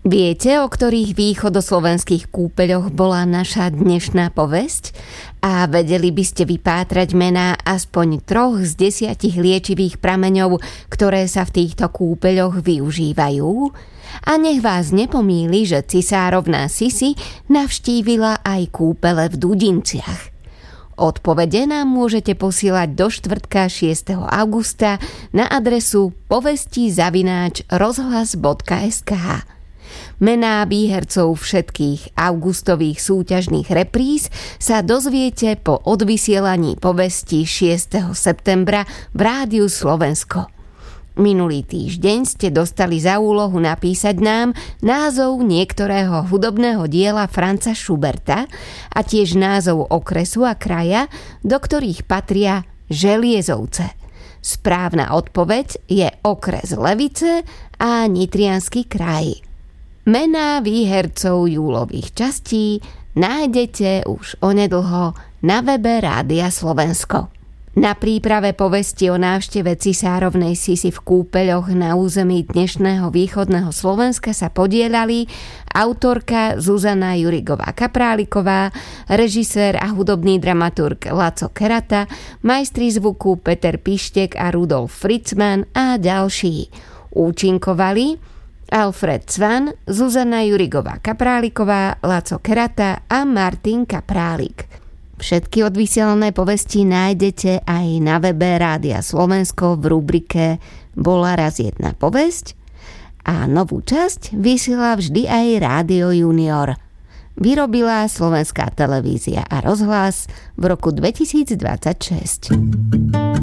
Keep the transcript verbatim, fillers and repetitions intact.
Viete, o ktorých východoslovenských kúpeľoch bola naša dnešná povesť? A vedeli by ste vypátrať mená aspoň troch z desiatich liečivých prameňov, ktoré sa v týchto kúpeľoch využívajú? A nech vás nepomýli, že cisárovná Sisi navštívila aj kúpele v Dudinciach. Odpovede nám môžete posielať do štvrtka šiesteho augusta na adresu povesti zavináč rozhlas bodka es ká. Mená výhercov všetkých augustových súťažných repríz sa dozviete po odvysielaní povesti šiesteho septembra v Rádiu Slovensko. Minulý týždeň ste dostali za úlohu napísať nám názov niektorého hudobného diela Franza Schuberta a tiež názov okresu a kraja, do ktorých patria Želiezovce. Správna odpoveď je okres Levice a Nitriansky kraj. Mená výhercov júlových častí nájdete už onedlho na webe Rádia Slovensko. Na príprave povesti o návšteve cisárovnej Sisi v kúpeľoch na území dnešného východného Slovenska sa podieľali autorka Zuzana Jurigová-Kapráliková, režisér a hudobný dramaturg Laco Kerata, majstri zvuku Peter Pištek a Rudolf Fritzman a ďalší. Účinkovali Alfred Cvan, Zuzana Jurigová-Kapráliková, Laco Kerata a Martin Kaprálik. Všetky odvysielané povesti nájdete aj na webe Rádia Slovensko v rubrike Bola raz jedna povesť a novú časť vysiela vždy aj Rádio Junior. Vyrobila Slovenská televízia a rozhlas v roku dvetisícdvadsaťšesť.